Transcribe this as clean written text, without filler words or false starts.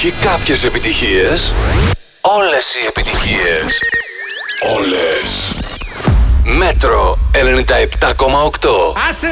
Όχι κάποιες επιτυχίες, όλες οι επιτυχίες. Όλες. Μέτρο 97,8. Άσε